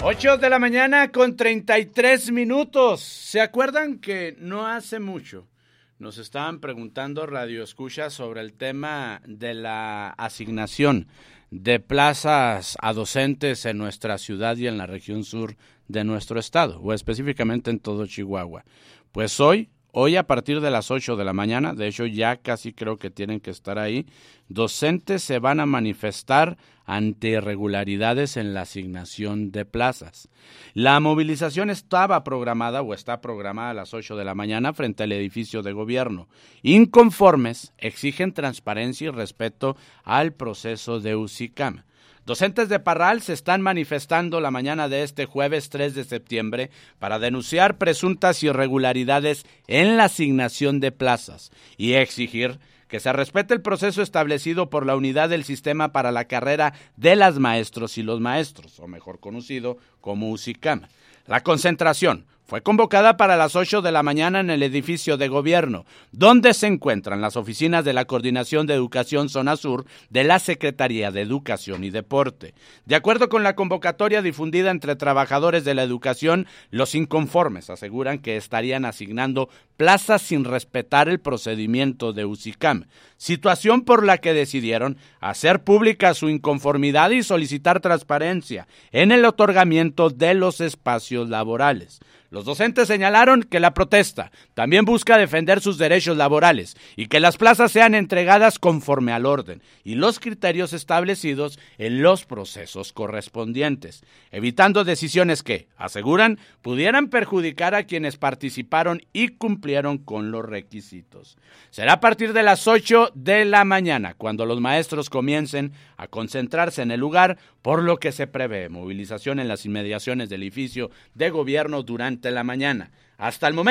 8 de la mañana con 33 minutos. ¿Se acuerdan que no hace mucho nos estaban preguntando radioescuchas sobre el tema de la asignación de plazas a docentes en nuestra ciudad y en la región sur de nuestro estado, o específicamente en todo Chihuahua? Pues hoy a partir de las 8 de la mañana, de hecho ya casi creo que tienen que estar ahí, docentes se van a manifestar ante irregularidades en la asignación de plazas. La movilización estaba programada o está programada a las 8 de la mañana frente al edificio de gobierno. Inconformes exigen transparencia y respeto al proceso de UCICAM. Docentes de Parral se están manifestando la mañana de este jueves 3 de septiembre para denunciar presuntas irregularidades en la asignación de plazas y exigir que se respete el proceso establecido por la unidad del sistema para la carrera de las maestros y los maestros, o mejor conocido como UCICAM. La concentración fue convocada para las 8 de la mañana en el edificio de gobierno, donde se encuentran las oficinas de la Coordinación de Educación Zona Sur de la Secretaría de Educación y Deporte. De acuerdo con la convocatoria difundida entre trabajadores de la educación, los inconformes aseguran que estarían asignando plazas sin respetar el procedimiento de UCICAM, situación por la que decidieron hacer pública su inconformidad y solicitar transparencia en el otorgamiento de los espacios laborales. Los docentes señalaron que la protesta también busca defender sus derechos laborales y que las plazas sean entregadas conforme al orden y los criterios establecidos en los procesos correspondientes, evitando decisiones que, aseguran, pudieran perjudicar a quienes participaron y cumplieron con los requisitos. Será a partir de las 8 de la mañana cuando los maestros comiencen a concentrarse en el lugar, por lo que se prevé movilización en las inmediaciones del edificio de gobierno durante la mañana. Hasta el momento